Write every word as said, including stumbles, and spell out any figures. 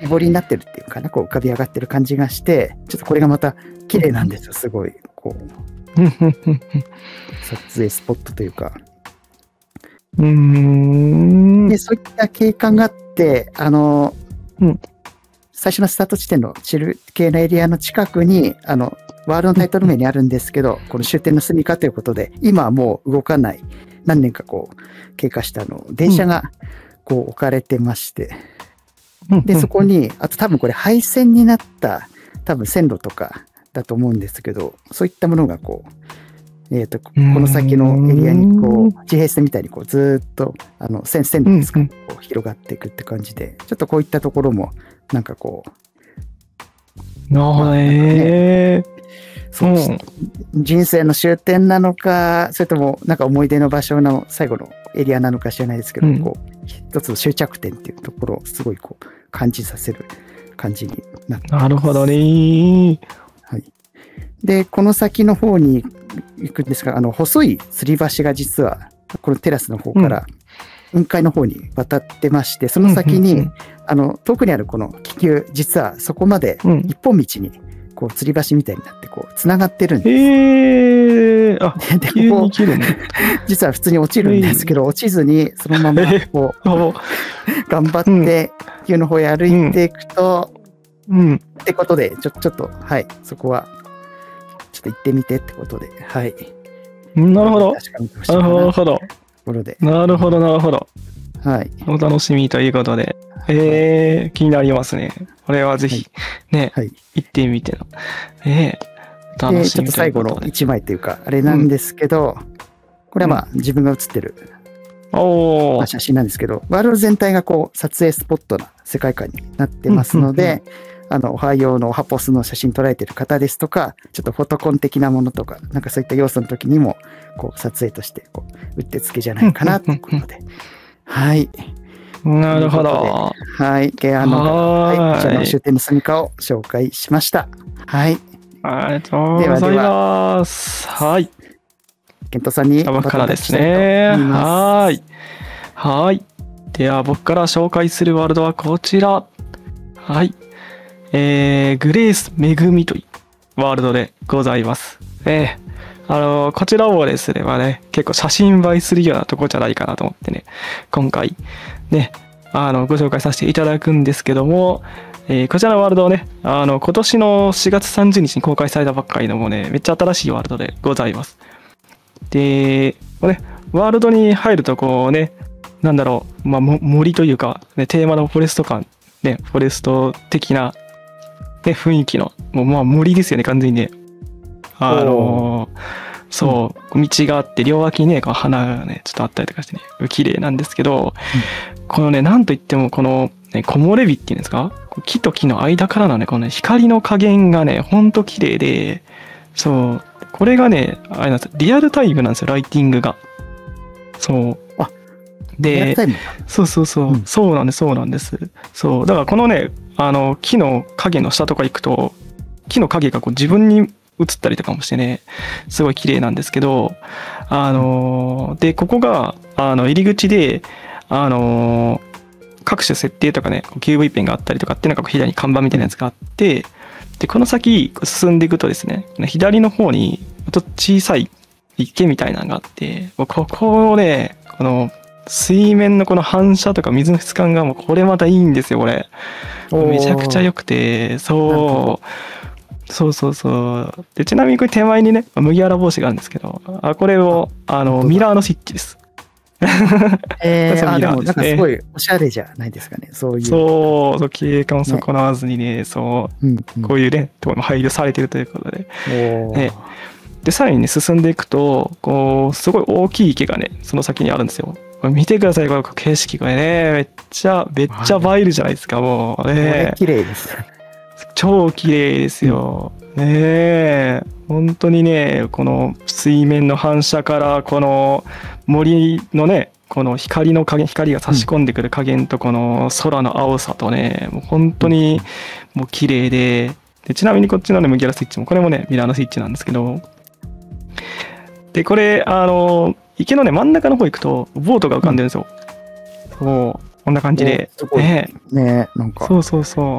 ぼりになってるっていうかな、こう浮かび上がってる感じがして、ちょっとこれがまた綺麗なんですよ、すごい。こう撮影スポットというか。 うーんで、そういった景観があって、あの、 うん、 最初のスタート地点のチル系のエリアの近くに、あの、ワールドのタイトル名にあるんですけど、この終点の住処ということで、今はもう動かない、何年かこう、経過したの、電車がこう置かれてまして、で、そこに、あと多分これ廃線になった多分線路とかだと思うんですけど、そういったものがこう、えっと、この先のエリアにこう、地平線みたいにこうずっと、あの、線、線路ですか、こう広がっていくって感じで、ちょっとこういったところも、なんかこう、なるほどね。 そう、うん、人生の終点なのか、それともなんか思い出の場所の最後のエリアなのか知らないですけど、うん、こう一つの終着点っていうところをすごいこう感じさせる感じになってます。 なるほどね。 はい。で、この先の方に行くんですが、あの細い吊り橋が実はこのテラスの方から雲海の方に渡ってまして、その先に、うんうんうん、あの遠くにあるこの気球、実はそこまで一本道に、うんこう吊り橋みたいになってこうつながってるんです。 へー、あ、 でここ実は普通に落ちるんですけど、落ちずにそのままこう頑張って気球の方へ歩いていくと、うんうん、ってことでちょちょっとはいそこはちょっと行ってみてってことで、はい。 なるほど。なるほど。 ところでなるほどなるほど。 はい。 お楽しみということで。えー、気になりますね。これはぜひ、ね、はい、行ってみての。えー、楽しみということで。 ちょっと最後のいちまいというか、あれなんですけど、うん、これはまあ、自分が写ってる、 おまあ、写真なんですけど、ワールド全体がこう、撮影スポットな世界観になってますので、あの、オハイオのオハポスの写真捉えてる方ですとか、ちょっとフォトコン的なものとか、なんかそういった要素の時にも、こう、撮影として、こう、うってつけじゃないかな、ということで。はい。 なるほど。 はい。ケアの、はい。こちらの終点の住処を紹介しました。はい。 ありがとうございます。はい。 ケントさんに僕からですね。はい。はい。では僕から紹介するワールドはこちら。はい。えー、グレースめぐみというワールドでございます。えーあの、こちらもですね、まあね、結構写真映えするようなとこじゃないかなと思ってね、今回、ね、あの、ご紹介させていただくんですけども、えー、こちらのワールドをね、あの、今年のしがつさんじゅうにちに公開されたばっかりのもね、めっちゃ新しいワールドでございます。で、ね、ワールドに入るとこうね、なんだろう、まあ、森というか、ね、テーマのフォレスト感、ね、フォレスト的な、ね、雰囲気の、もうまあ森ですよね、完全にね。あのー、そう、うん、道があって両脇にね、こう花がね、ちょっとあったりとかしてね、綺麗なんですけど、うん、このね、なんといってもこの、ね、木漏れ日っていうんですか、木と木の間からのね、この、ね、光の加減がね、ほんと綺麗で、そう、これがね、あれなんです、リアルタイムなんですよ、ライティングが。そう。 あ、 で、 リアルタイムそうそうそう、うん、そうなんです、そうなんです。そう、だからこのね、あの、木の影の下とか行くと、木の影がこう自分に映ったりとかもしてね、すごい綺麗なんですけど、あのー、で、ここが、あの、入り口で、あのー、各種設定とかね、キューブイペンがあったりとかって、なんか左に看板みたいなやつがあって、で、この先進んでいくとですね、左の方に、ちょっと小さい池みたいなのがあって、ここをね、この、水面のこの反射とか水の質感がもうこれまたいいんですよ、これ。めちゃくちゃ良くて、そう。そうそうそう。で、ちなみにこれ手前にね、麦わら帽子があるんですけど、あ、これを、あの、ミラーのスイッチです。 えー、あ、でもなんかすごいおしゃれじゃないですかね、そういう。 そう、そう、景観を損なわずにね、ねそう、うんうん、こういうね、ところも配慮されているということで。ね、で、さらにね、進んでいくと、こう、すごい大きい池がね、その先にあるんですよ。これ見てください、この景色がね、めっちゃ、めっちゃ映えるじゃないですか、もう。ね、 綺麗です。 超綺麗ですよ。うん、ねえ。本当にね、この水面の反射からこの森のね、この光の加減、光が差し込んでくる加減とこの空の青さとね、もう本当にもう綺麗で、でちなみにこっちのね、麦わらスイッチもこれもね、ミラーのスイッチなんですけど、で、これ、あの、池のね、真ん中の方行くとボートが浮かんでるんですよ。そう、こんな感じで。 ね、ね、なんか。 そうそうそう。